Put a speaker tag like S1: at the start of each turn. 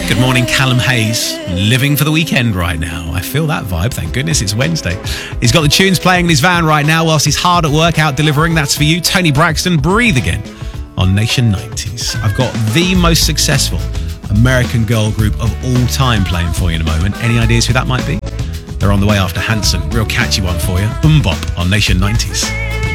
S1: Good morning, Callum Hayes. Living for the weekend right now. I feel that vibe. Thank goodness it's Wednesday. He's got the tunes playing in his van right now whilst he's hard at work out delivering. That's for you, Tony Braxton. Breathe Again on Nation 90s. I've got the most successful American girl group of all time playing for you in a moment. Any ideas who that might be? They're on the way after Hanson. Real catchy one for you. Boom Bop on Nation 90s.